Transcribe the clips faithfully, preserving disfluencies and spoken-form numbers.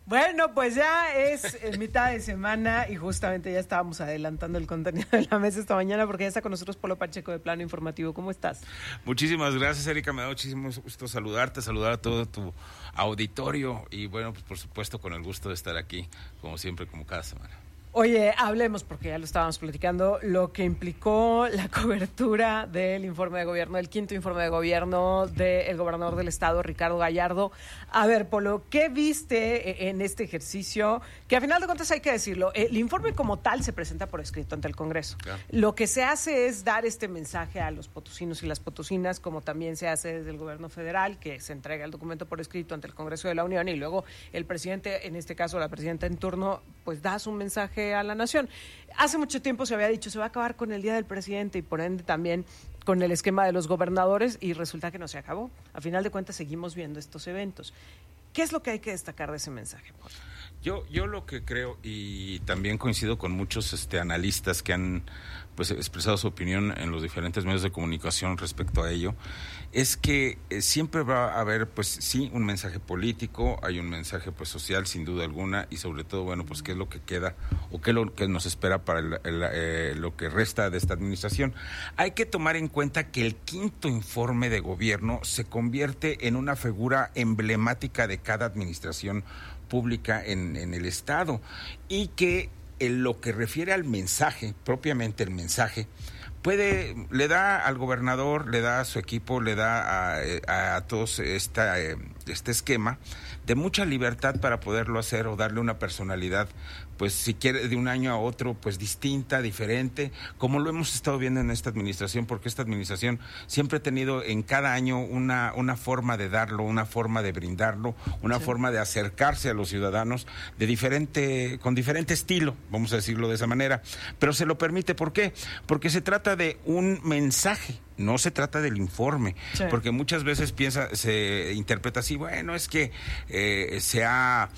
Bueno, pues ya es mitad de semana y justamente ya estábamos adelantando el contenido de la mesa esta mañana porque ya está con nosotros Polo Pacheco de Plano Informativo. ¿Cómo estás? Muchísimas gracias, Erika. Me da muchísimo gusto saludarte, saludar a todo tu auditorio y bueno, pues por supuesto con el gusto de estar aquí, como siempre, como cada semana. Oye, hablemos, porque ya lo estábamos platicando, lo que implicó la cobertura del informe de gobierno, el quinto informe de gobierno del gobernador del estado, Ricardo Gallardo. A ver, Polo, ¿qué viste en este ejercicio? Que a final de cuentas hay que decirlo, el informe como tal se presenta por escrito ante el Congreso. Claro. Lo que se hace es dar este mensaje a los potosinos y las potosinas, como también se hace desde el gobierno federal, que se entrega el documento por escrito ante el Congreso de la Unión y luego el presidente, en este caso la presidenta en turno, pues da su mensaje a la nación. Hace mucho tiempo se había dicho, se va a acabar con el Día del Presidente y por ende también con el esquema de los gobernadores y resulta que no se acabó. A final de cuentas seguimos viendo estos eventos. ¿Qué es lo que hay que destacar de ese mensaje, Paul? Yo, yo lo que creo, y también coincido con muchos este, analistas que han pues expresado su opinión en los diferentes medios de comunicación respecto a ello, es que eh, siempre va a haber, pues sí, un mensaje político, hay un mensaje pues social sin duda alguna y sobre todo, bueno, pues qué es lo que queda o qué es lo que nos espera para el, el, eh, lo que resta de esta administración. Hay que tomar en cuenta que el quinto informe de gobierno se convierte en una figura emblemática de cada administración pública en, en el estado y que en lo que refiere al mensaje, propiamente el mensaje, puede, le da al gobernador, le da a su equipo, le da a, a todos esta, este esquema de mucha libertad para poderlo hacer o darle una personalidad, pues si quiere de un año a otro, pues distinta, diferente, como lo hemos estado viendo en esta administración, porque esta administración siempre ha tenido en cada año una, una forma de darlo, una forma de brindarlo, una sí. forma de acercarse a los ciudadanos de diferente, con diferente estilo, vamos a decirlo de esa manera, pero se lo permite, ¿por qué? Porque se trata de un mensaje. No se trata del informe, sí. porque muchas veces piensa, se interpreta así, bueno, es que eh, se ha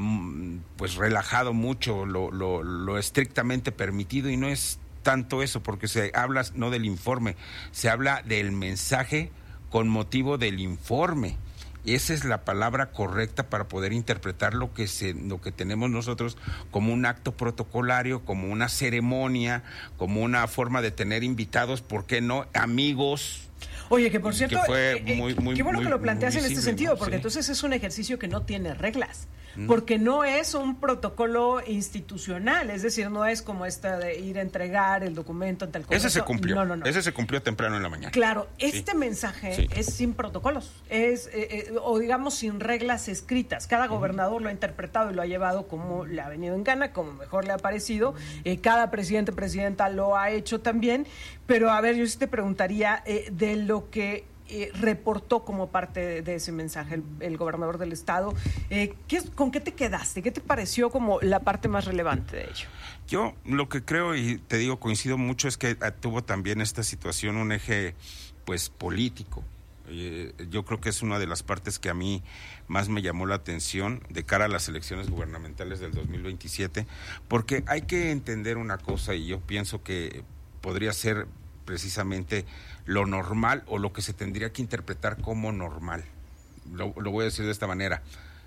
pues relajado mucho lo, lo, lo estrictamente permitido y no es tanto eso, porque se habla no del informe, se habla del mensaje con motivo del informe. Esa es la palabra correcta para poder interpretar lo que se, lo que tenemos nosotros como un acto protocolario, como una ceremonia, como una forma de tener invitados, ¿por qué no? Amigos. Oye, que por cierto, que fue muy, muy, qué bueno muy, que lo planteas en este sentido, ¿no? porque sí. entonces es un ejercicio que no tiene reglas, porque no es un protocolo institucional, es decir, no es como esta de ir a entregar el documento ante el Congreso. Ese se cumplió, no, no, no. ese se cumplió temprano en la mañana. Claro, este sí. mensaje sí. es sin protocolos, es eh, eh, o digamos sin reglas escritas. Cada gobernador uh-huh. lo ha interpretado y lo ha llevado como le ha venido en gana, como mejor le ha parecido. Eh, cada presidente, presidenta lo ha hecho también. Pero a ver, yo sí te preguntaría eh, de lo que Eh, reportó como parte de, de ese mensaje el, el gobernador del estado. Eh, ¿qué, ¿Con qué te quedaste? ¿Qué te pareció como la parte más relevante de ello? Yo lo que creo, y te digo, coincido mucho, es que tuvo también esta situación un eje pues político. Eh, yo creo que es una de las partes que a mí más me llamó la atención de cara a las elecciones gubernamentales del dos mil veintisiete, porque hay que entender una cosa, y yo pienso que podría ser precisamente lo normal o lo que se tendría que interpretar como normal. Lo, lo voy a decir de esta manera.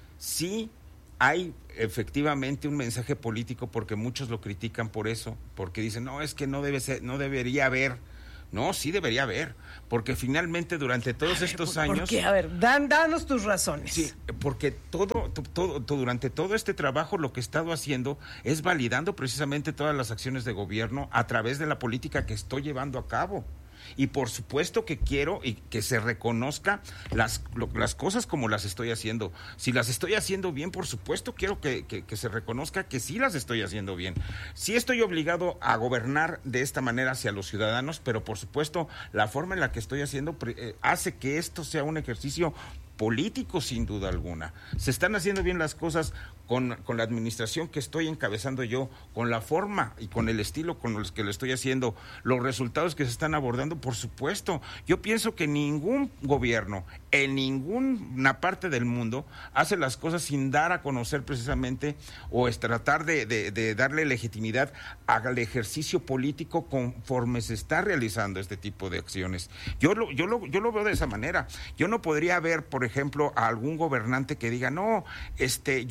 Sí hay efectivamente un mensaje político porque muchos lo critican por eso, porque dicen, no, es que no debe ser, no debería haber. No, sí debería haber, porque finalmente durante todos a ver, estos ¿por, años... ¿Por qué? A ver, dan, danos tus razones. Sí, porque todo, todo, todo, durante todo este trabajo lo que he estado haciendo es validando precisamente todas las acciones de gobierno a través de la política que estoy llevando a cabo. Y por supuesto que quiero y que se reconozca las, lo, las cosas como las estoy haciendo. Si las estoy haciendo bien, por supuesto quiero que, que, que se reconozca que sí las estoy haciendo bien. Sí estoy obligado a gobernar de esta manera hacia los ciudadanos, pero por supuesto la forma en la que estoy haciendo eh, hace que esto sea un ejercicio político sin duda alguna. Se están haciendo bien las cosas con, con la administración que estoy encabezando yo, con la forma y con el estilo con los que lo estoy haciendo, los resultados que se están abordando, por supuesto. Yo pienso que ningún gobierno en ninguna parte del mundo hace las cosas sin dar a conocer precisamente o es tratar de, de, de darle legitimidad al ejercicio político conforme se está realizando este tipo de acciones. Yo lo, yo lo, yo lo veo de esa manera. Yo no podría ver, por ejemplo, a algún gobernante que diga, no, este, yo estoy haciendo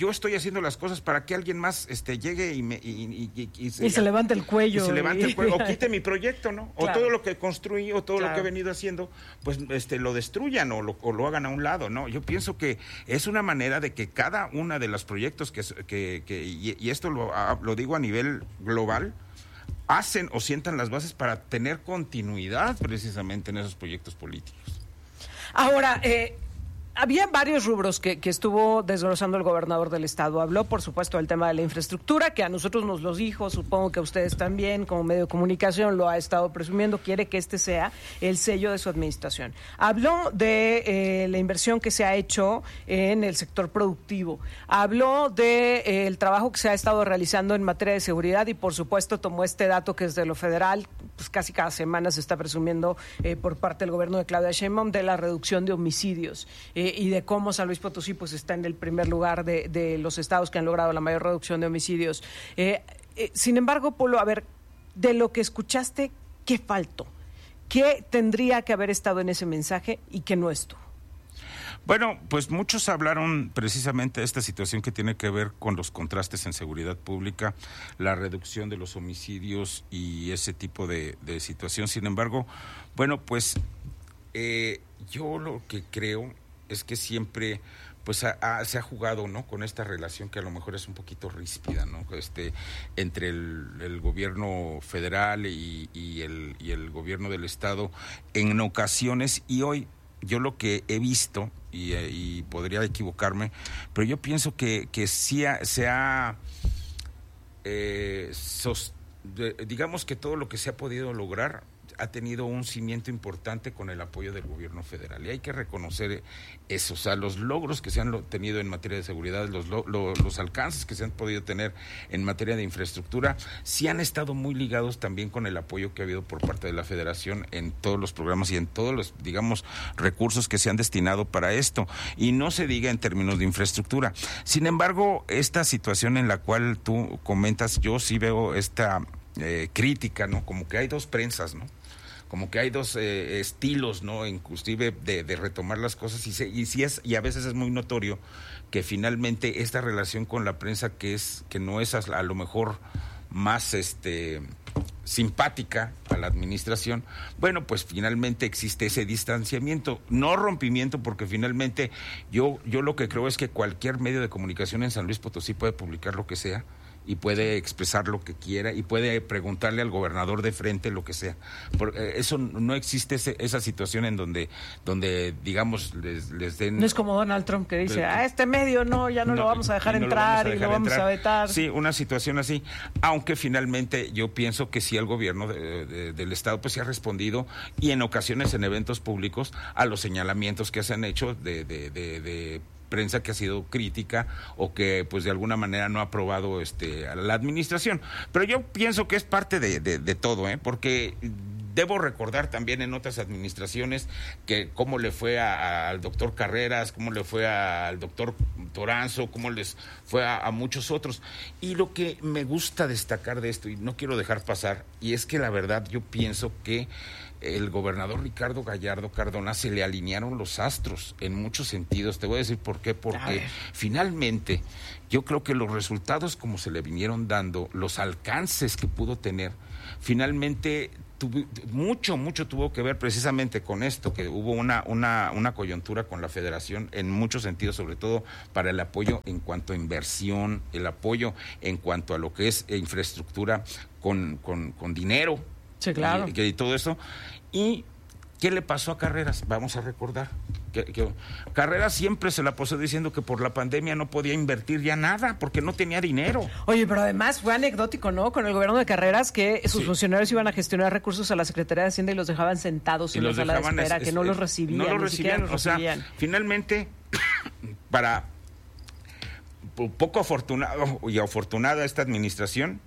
haciendo las cosas para que alguien más este, llegue y, me, y, y, y, y, se, y se levante el cuello. Y se levante el cuello, o quite mi proyecto, ¿no? O claro. todo lo que construí, o todo claro. lo que he venido haciendo, pues este, lo destruyan o lo, o lo hagan a un lado, ¿no? Yo pienso que es una manera de que cada una de los proyectos, que, que, que y, y esto lo, lo digo a nivel global, hacen o sientan las bases para tener continuidad precisamente en esos proyectos políticos. Ahora, eh, había varios rubros que, que estuvo desglosando el gobernador del estado. Habló, por supuesto, del tema de la infraestructura, que a nosotros nos lo dijo, supongo que a ustedes también, como medio de comunicación, lo ha estado presumiendo, quiere que este sea el sello de su administración. Habló de eh, la inversión que se ha hecho en el sector productivo. Habló de eh, el trabajo que se ha estado realizando en materia de seguridad y, por supuesto, tomó este dato que desde lo federal, pues casi cada semana se está presumiendo eh, por parte del gobierno de Claudia Sheinbaum de la reducción de homicidios. Eh, y de cómo San Luis Potosí pues está en el primer lugar de, de los estados que han logrado la mayor reducción de homicidios. Eh, eh, sin embargo, Polo, a ver, de lo que escuchaste, ¿qué faltó? ¿Qué tendría que haber estado en ese mensaje y qué no estuvo? Bueno, pues muchos hablaron precisamente de esta situación que tiene que ver con los contrastes en seguridad pública, la reducción de los homicidios y ese tipo de, de situación. Sin embargo, bueno, pues eh, yo lo que creo es que siempre pues a, a, se ha jugado, ¿no?, con esta relación que a lo mejor es un poquito ríspida, ¿no?, este, entre el, el gobierno federal y, y, el, y el gobierno del estado en ocasiones, y hoy yo lo que he visto, y, y podría equivocarme, pero yo pienso que, que sí ha, se ha, eh, sos, de, digamos que todo lo que se ha podido lograr ha tenido un cimiento importante con el apoyo del gobierno federal, y hay que reconocer eso, o sea, los logros que se han tenido en materia de seguridad, los, lo, los alcances que se han podido tener en materia de infraestructura, sí han estado muy ligados también con el apoyo que ha habido por parte de la federación en todos los programas y en todos los, digamos, recursos que se han destinado para esto, y no se diga en términos de infraestructura. Sin embargo, esta situación en la cual tú comentas, yo sí veo esta eh, crítica, ¿no?, como que hay dos prensas, ¿no?, como que hay dos eh, estilos, ¿no?, inclusive de, de retomar las cosas, y, se, y sí es, y a veces es muy notorio que finalmente esta relación con la prensa, que es, que no es a, a lo mejor más este simpática a la administración, bueno, pues finalmente existe ese distanciamiento, no rompimiento, porque finalmente yo, yo lo que creo es que cualquier medio de comunicación en San Luis Potosí puede publicar lo que sea, y puede expresar lo que quiera, y puede preguntarle al gobernador de frente lo que sea. Por, eh, eso no existe ese, esa situación en donde, donde digamos, les, les den... No es como Donald Trump que dice, a ah, este medio no, ya no, no lo vamos a dejar no entrar lo a dejar y lo vamos entrar. a vetar. Sí, una situación así, aunque finalmente yo pienso que sí el gobierno de, de, del estado pues sí ha respondido, y en ocasiones en eventos públicos, a los señalamientos que se han hecho de... de, de, de prensa que ha sido crítica o que pues de alguna manera no ha aprobado este a la administración, pero yo pienso que es parte de, de, de todo, ¿eh? Porque debo recordar también en otras administraciones que cómo le fue a, a, al doctor Carreras, cómo le fue a, al doctor Toranzo, cómo les fue a, a muchos otros, y lo que me gusta destacar de esto, y no quiero dejar pasar, y es que la verdad yo pienso que el gobernador Ricardo Gallardo Cardona se le alinearon los astros en muchos sentidos. Te voy a decir por qué, porque finalmente yo creo que los resultados como se le vinieron dando, los alcances que pudo tener, finalmente tuvo, mucho, mucho tuvo que ver precisamente con esto, que hubo una, una, una coyuntura con la federación en muchos sentidos, sobre todo para el apoyo en cuanto a inversión, el apoyo en cuanto a lo que es infraestructura con, con, con dinero. Sí, claro. Y, y todo eso. ¿Y qué le pasó a Carreras? Vamos a recordar. Que, que Carreras siempre se la pasó diciendo que por la pandemia no podía invertir ya nada porque no tenía dinero. Oye, pero además fue anecdótico, ¿no? Con el gobierno de Carreras, que sus sí. funcionarios iban a gestionar recursos a la Secretaría de Hacienda y los dejaban sentados y en la sala de espera, es, que no es, los recibían. No los recibían, los recibían. O sea, finalmente, para poco afortunado y afortunada esta administración,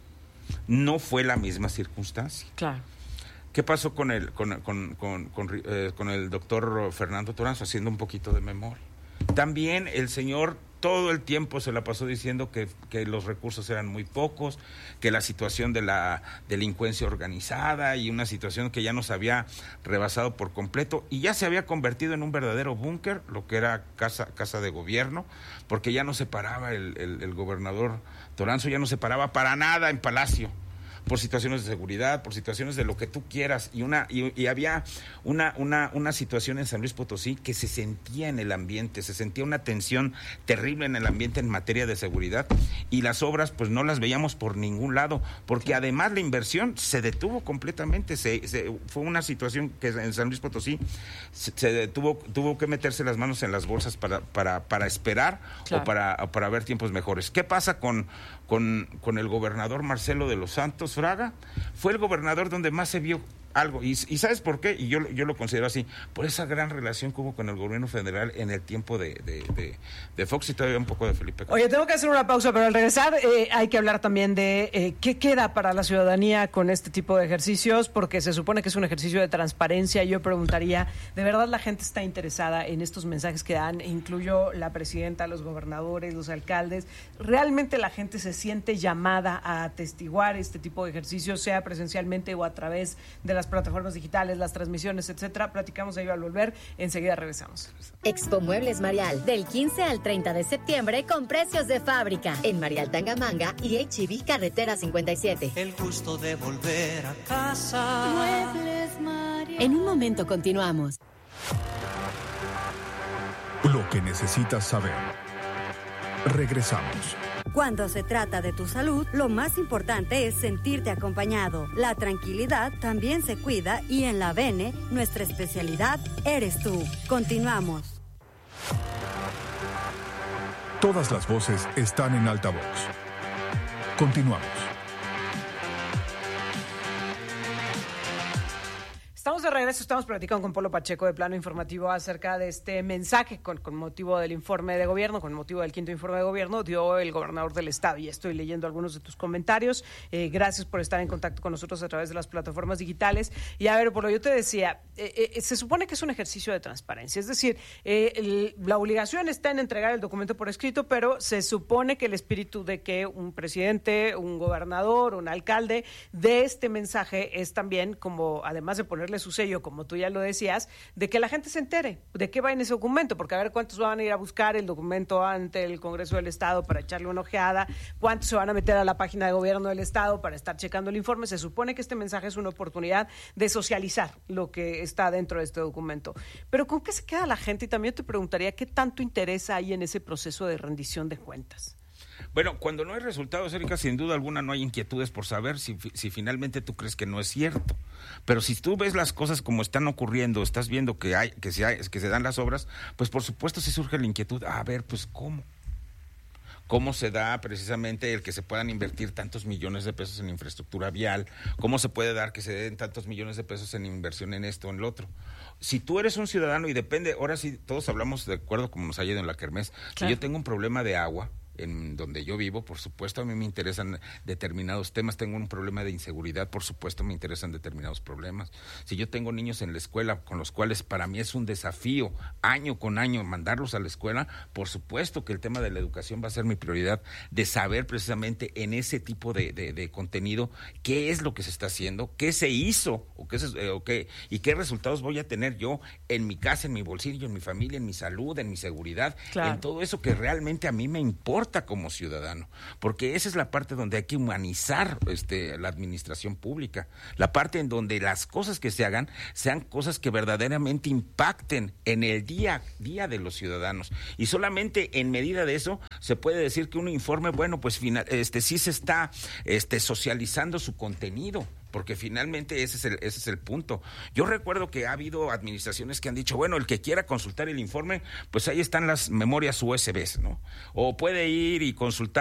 no fue la misma circunstancia. Claro. ¿Qué pasó con el con con con, con, eh, con el doctor Fernando Toranzo? Haciendo un poquito de memoria. También el señor todo el tiempo se la pasó diciendo que, que los recursos eran muy pocos, que la situación de la delincuencia organizada y una situación que ya nos había rebasado por completo y ya se había convertido en un verdadero búnker, lo que era casa, casa de gobierno, porque ya no se paraba el, el, el gobernador Toranzo, ya no se paraba para nada en Palacio, por situaciones de seguridad, por situaciones de lo que tú quieras, y una y, y había una, una, una situación en San Luis Potosí que se sentía en el ambiente, se sentía una tensión terrible en el ambiente en materia de seguridad, y las obras pues no las veíamos por ningún lado, porque además la inversión se detuvo completamente, se, se, fue una situación que en San Luis Potosí se, se detuvo, tuvo que meterse las manos en las bolsas para, para, para esperar claro. o para, o para ver tiempos mejores. ¿Qué pasa con, con, con el gobernador Marcelo de los Santos Fraga? Fue el gobernador donde más se vio algo, y, y ¿sabes por qué? Y yo, yo lo considero así, por esa gran relación que hubo con el gobierno federal en el tiempo de, de, de, de Fox y todavía un poco de Felipe Calderón. Oye, tengo que hacer una pausa, pero al regresar eh, hay que hablar también de eh, qué queda para la ciudadanía con este tipo de ejercicios, porque se supone que es un ejercicio de transparencia. Yo preguntaría, ¿de verdad la gente está interesada en estos mensajes que dan? Incluyo la presidenta, los gobernadores, los alcaldes. ¿Realmente la gente se siente llamada a atestiguar este tipo de ejercicios, sea presencialmente o a través de las plataformas digitales, las transmisiones, etcétera? Platicamos de ello al volver. Enseguida regresamos. Expo Muebles Marial, del quince al treinta de septiembre con precios de fábrica en Marial Tangamanga y H E B Carretera cincuenta y siete. El gusto de volver a casa. Muebles Marial. En un momento continuamos. Lo que necesitas saber. Regresamos. Cuando se trata de tu salud, lo más importante es sentirte acompañado. La tranquilidad también se cuida y en la Bene, nuestra especialidad eres tú. Continuamos. Todas las voces están en altavoz. Continuamos. Estamos de regreso, estamos platicando con Polo Pacheco de Plano Informativo acerca de este mensaje con, con motivo del informe de gobierno, con motivo del quinto informe de gobierno, dio el gobernador del estado. Y estoy leyendo algunos de tus comentarios. Eh, gracias por estar en contacto con nosotros a través de las plataformas digitales. Y a ver, Polo, yo te decía, eh, eh, se supone que es un ejercicio de transparencia. Es decir, eh, el, la obligación está en entregar el documento por escrito, pero se supone que el espíritu de que un presidente, un gobernador, un alcalde de este mensaje es también como, además de ponerle su sello, como tú ya lo decías, de que la gente se entere de qué va en ese documento, porque a ver cuántos van a ir a buscar el documento ante el Congreso del Estado para echarle una ojeada, cuántos se van a meter a la página de gobierno del Estado para estar checando el informe. Se supone que este mensaje es una oportunidad de socializar lo que está dentro de este documento. Pero ¿con qué se queda la gente? Y también te preguntaría, ¿qué tanto interés hay en ese proceso de rendición de cuentas? Bueno, cuando no hay resultados, Erika, sin duda alguna no hay inquietudes por saber si, si finalmente tú crees que no es cierto. Pero si tú ves las cosas como están ocurriendo, estás viendo que hay que se, hay, que se dan las obras, pues por supuesto sí surge la inquietud. A ver, pues ¿cómo? ¿Cómo se da precisamente el que se puedan invertir tantos millones de pesos en infraestructura vial? ¿Cómo se puede dar que se den tantos millones de pesos en inversión en esto o en lo otro? Si tú eres un ciudadano y depende, ahora sí todos hablamos de acuerdo como nos ha ido en la kermés, claro. Si yo tengo un problema de agua en donde yo vivo, por supuesto a mí me interesan determinados temas. Tengo un problema de inseguridad, por supuesto me interesan determinados problemas. Si yo tengo niños en la escuela con los cuales para mí es un desafío año con año mandarlos a la escuela, por supuesto que el tema de la educación va a ser mi prioridad, de saber precisamente en ese tipo de, de, de contenido qué es lo que se está haciendo, qué se hizo o qué, se, eh, o qué, y qué resultados voy a tener yo en mi casa, en mi bolsillo, en mi familia, en mi salud, en mi seguridad, claro. En todo eso que realmente a mí me importa como ciudadano, porque esa es la parte donde hay que humanizar este, la administración pública, la parte en donde las cosas que se hagan sean cosas que verdaderamente impacten en el día a día de los ciudadanos, y solamente en medida de eso se puede decir que un informe, bueno, pues final, este sí se está este, socializando su contenido, porque finalmente ese es el ese es el punto. Yo recuerdo que ha habido administraciones que han dicho, bueno, el que quiera consultar el informe, pues ahí están las memorias U S Bs, ¿no? O puede ir y consultar